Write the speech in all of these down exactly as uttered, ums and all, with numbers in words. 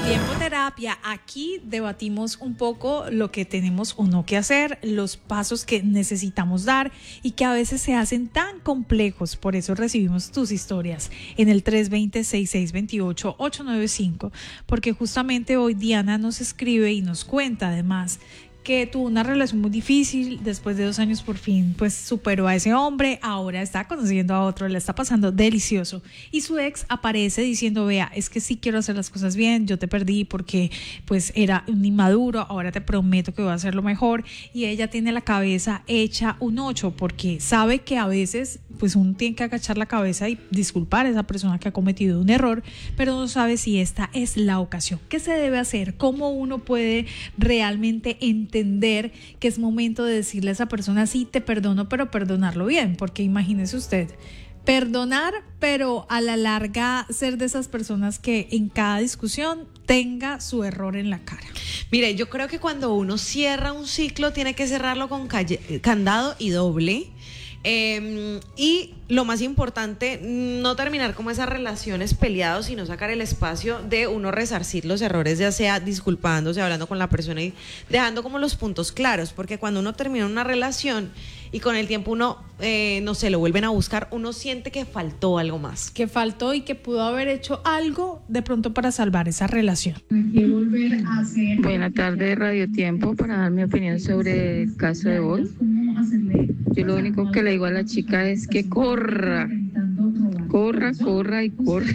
Tiempo Terapia. Aquí debatimos un poco lo que tenemos o no que hacer, los pasos que necesitamos dar y que a veces se hacen tan complejos. Por eso recibimos tus historias en el tres dos cero, seis seis dos ocho, ocho nueve cinco, porque justamente hoy Diana nos escribe y nos cuenta además que tuvo una relación muy difícil, después de dos años por fin pues superó a ese hombre, ahora está conociendo a otro, le está pasando delicioso y su ex aparece diciendo: vea, es que sí quiero hacer las cosas bien, yo te perdí porque pues era un inmaduro, ahora te prometo que voy a hacerlo mejor, y ella tiene la cabeza hecha un ocho porque sabe que a veces pues uno tiene que agachar la cabeza y disculpar a esa persona que ha cometido un error, pero no sabe si esta es la ocasión. ¿Qué se debe hacer? ¿Cómo uno puede realmente entender entender que es momento de decirle a esa persona: sí, te perdono, pero perdonarlo bien? Porque imagínese usted, perdonar, pero a la larga ser de esas personas que en cada discusión tenga su error en la cara. Mire, yo creo que cuando uno cierra un ciclo tiene que cerrarlo con calle, candado y doble. Eh, y lo más importante, no terminar como esas relaciones peleados, sino sacar el espacio de uno resarcir los errores, ya sea disculpándose, hablando con la persona y dejando como los puntos claros, porque cuando uno termina una relación y con el tiempo uno, eh, no sé, lo vuelven a buscar, uno siente que faltó algo más. Que faltó y que pudo haber hecho algo de pronto para salvar esa relación. Buenas tardes, Radio Tiempo, para dar mi opinión sobre el caso de hoy. Yo lo único que le digo a la chica es que corra, corra, corra y corra.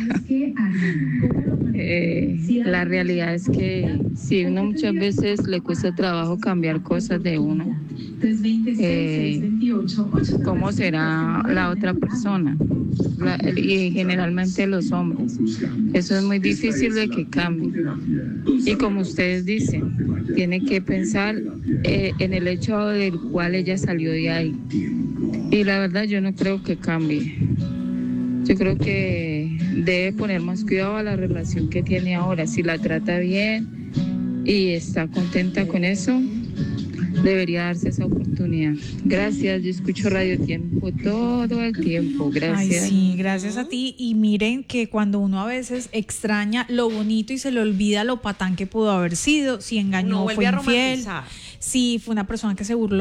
Eh, la realidad es que si uno muchas veces le cuesta trabajo cambiar cosas de uno, eh, ¿cómo será la otra persona? La, y generalmente los hombres. Eso es muy difícil de que cambie. Y como ustedes dicen, tiene que pensar eh, en el hecho del cual ella salió de ahí. Y la verdad yo no creo que cambie. Yo creo que debe poner más cuidado a la relación que tiene ahora. Si la trata bien y está contenta con eso, debería darse esa oportunidad. Gracias, yo escucho Radio Tiempo todo el tiempo. Gracias. Ay, sí, gracias a ti. Y miren que cuando uno a veces extraña lo bonito y se le olvida lo patán que pudo haber sido, si engañó, No fue vuelve a infiel, romantizar. si fue una persona que se burló